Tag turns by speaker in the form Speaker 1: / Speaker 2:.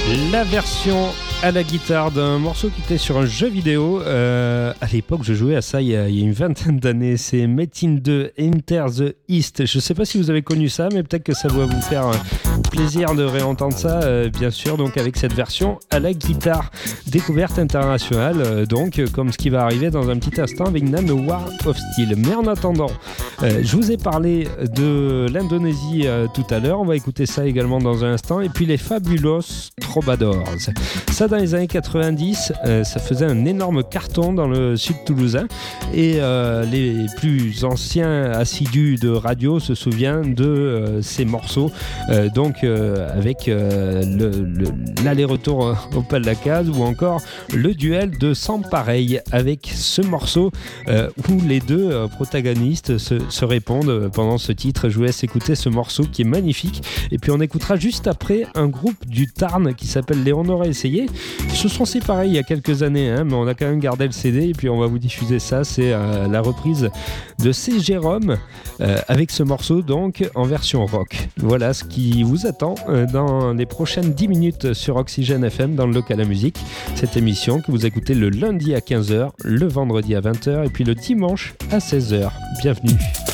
Speaker 1: La version à la guitare d'un morceau qui était sur un jeu vidéo. À l'époque, je jouais à ça il y a une vingtaine d'années. C'est Metin 2 Enter the East. Je ne sais pas si vous avez connu ça, mais peut-être que ça doit vous faire plaisir de réentendre ça, bien sûr, donc avec cette version à la guitare. Découverte internationale, donc, comme ce qui va arriver dans un petit instant avec Nano War of Steel. Mais en attendant, je vous ai parlé de l'Indonésie tout à l'heure. On va écouter ça également dans un instant. Et puis les Fabulous Troubadours. Ça, dans les années 90, ça faisait un énorme carton dans le sud toulousain. Et les plus anciens assidus de radio se souviennent de ces morceaux. Donc, avec l'aller-retour au pas de la case ou encore le duel de Sans Pareil avec ce morceau où les deux protagonistes se répondent pendant ce titre. Je vous laisse écouter ce morceau qui est magnifique. Et puis on écoutera juste après un groupe du Tarn qui s'appelle Léon aurait essayé. Ils se sont séparés il y a quelques années, mais on a quand même gardé le CD et puis on va vous diffuser ça. C'est la reprise de C. Jérôme avec ce morceau donc en version rock. Voilà ce qui vous attend dans les prochaines 10 minutes sur Oxygène FM dans le local à musique. Cette émission que vous écoutez le lundi à 15h, le vendredi à 20h et puis le dimanche à 16h. Bienvenue.